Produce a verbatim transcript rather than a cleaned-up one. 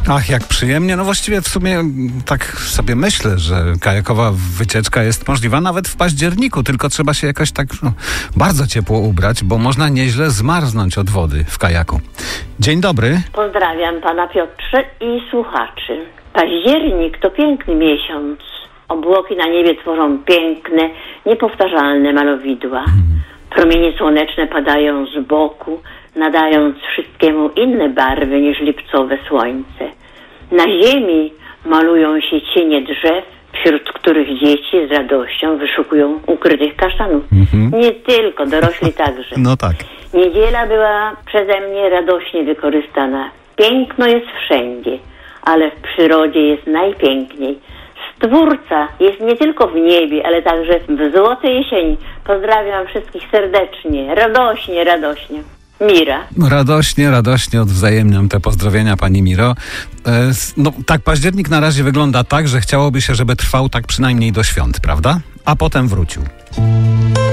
Ach, jak przyjemnie. No właściwie w sumie tak sobie myślę, że kajakowa wycieczka jest możliwa nawet w październiku, tylko trzeba się jakoś tak no, bardzo ciepło ubrać, bo można nieźle zmarznąć od wody w kajaku. Dzień dobry. Pozdrawiam pana Piotrze i słuchaczy. Październik to piękny miesiąc. Obłoki na niebie tworzą piękne, niepowtarzalne malowidła. Promienie słoneczne padają z boku, nadając wszystkiemu inne barwy niż lipcowe słońce. Na ziemi malują się cienie drzew, wśród których dzieci z radością wyszukują ukrytych kasztanów. Mhm. Nie tylko, dorośli także. No tak. Niedziela była przeze mnie radośnie wykorzystana. Piękno jest wszędzie, ale w przyrodzie jest najpiękniej. Stwórca jest nie tylko w niebie, ale także w złotej jesieni. Pozdrawiam wszystkich serdecznie, radośnie, radośnie. Mira. Radośnie, radośnie odwzajemniam te pozdrowienia, pani Miro. E, no tak, październik na razie wygląda tak, że chciałoby się, żeby trwał tak przynajmniej do świąt, prawda? A potem wrócił.